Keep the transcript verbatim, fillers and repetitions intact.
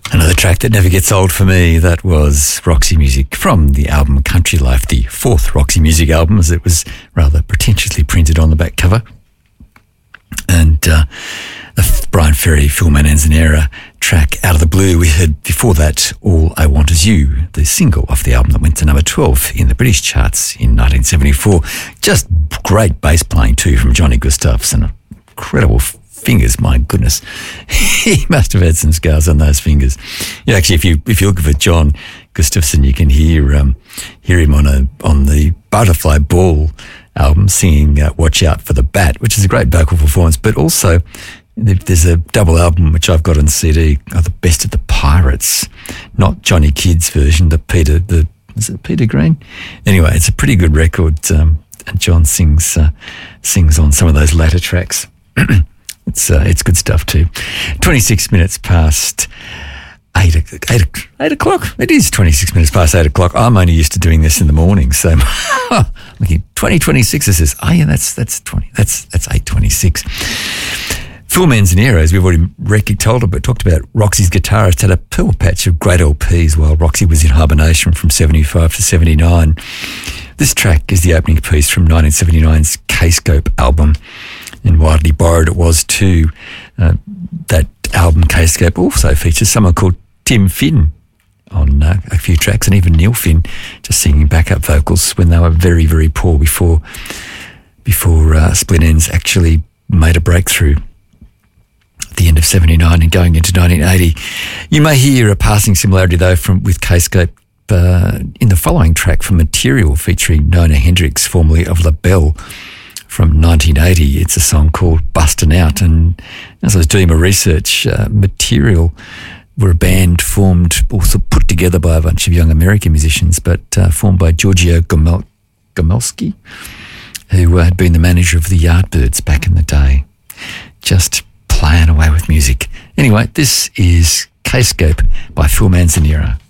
Another track that never gets old for me, that was Roxy Music from the album Country Life, the fourth Roxy Music album, as it was rather pretentiously printed on the back cover. And uh, the Brian Ferry, Phil Manzanera track, Out of the Blue. We heard before that All I Want Is You, the single off the album that went to number twelve in the British charts in nineteen seventy-four. Just great bass playing too from Johnny Gustafson. Incredible fingers, my goodness. He must have had some scars on those fingers. Yeah, actually, if you if you look for John Gustafson, you can hear um, hear him on a on the Butterfly Ball album singing uh, Watch Out for the Bat, which is a great vocal performance. But also, there's a double album which I've got on C D, oh, The Best of the Pirates, not Johnny Kidd's version, the Peter, the is it Peter Green? Anyway, it's a pretty good record, um, and John sings uh, sings on some of those latter tracks. It's uh, it's good stuff too. twenty-six minutes past eight, eight, eight o'clock. It is twenty-six minutes past eight o'clock. I'm only used to doing this in the morning, so looking twenty twenty-six. It says, oh yeah, that's that's twenty. That's that's eight twenty-six. Phil Manzanera, as we've already Recky told but talked about, Roxy's guitarist had a pearl patch of great L Ps while Roxy was in hibernation from seventy-five to seventy-nine. This track is the opening piece from nineteen seventy-nine's K-Scope album, and widely borrowed it was too. Uh, that album, K-Scope, also features someone called Tim Finn on uh, a few tracks, and even Neil Finn just singing backup vocals when they were very, very poor before before uh, Split Enz actually made a breakthrough at the end of seventy-nine and going into nineteen eighty. You may hear a passing similarity, though, from with K-Scope uh, in the following track from Material featuring Nona Hendryx, formerly of La Belle, from nineteen eighty. It's a song called Bustin' Out. And as I was doing my research, uh, Material were a band formed, also put together by a bunch of young American musicians, but uh, formed by Giorgio Gomel- Gomelski, who had been the manager of the Yardbirds back in the day. Just playing away with music. Anyway, this is K-Scope by Phil Manzanera.